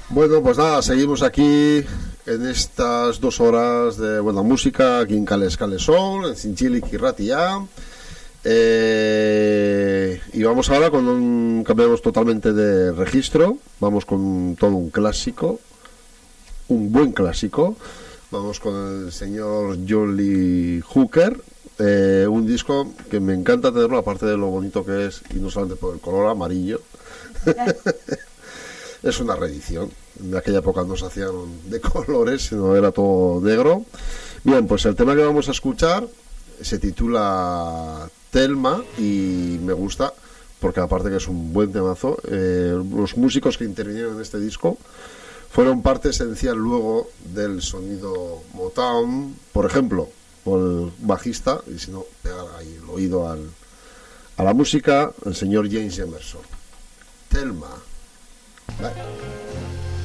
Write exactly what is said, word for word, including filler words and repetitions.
Bueno, pues nada, seguimos aquí en estas dos horas de buena música, aquí en Cales Calesón, en Sinchili Kirratia. Eh, y vamos ahora con un. Cambiamos totalmente de registro. Vamos con todo un clásico, un buen clásico. Vamos con el señor John Lee Hooker. Eh, un disco que me encanta tenerlo, aparte de lo bonito que es, y no solamente por el color amarillo. Es una reedición. En aquella época no se hacían de colores, sino era todo negro. Bien, pues el tema que vamos a escuchar se titula Telma y me gusta porque aparte que es un buen temazo. Eh, los músicos que intervinieron en este disco fueron parte esencial luego del sonido Motown, por ejemplo, por el bajista, y si no, pegar ahí el oído al, a la música, el señor James Emerson. Telma. Bye.